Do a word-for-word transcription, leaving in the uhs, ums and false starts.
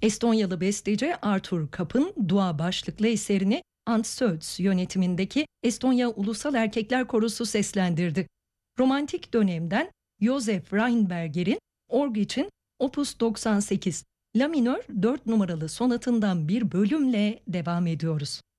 Estonyalı besteci Arthur Kapp'ın Dua başlıklı eserini Ant Söz yönetimindeki Estonya Ulusal Erkekler Korosu seslendirdi. Romantik dönemden Josef Rheinberger'in org için Opus doksan sekiz La minör dört numaralı sonatından bir bölümle devam ediyoruz.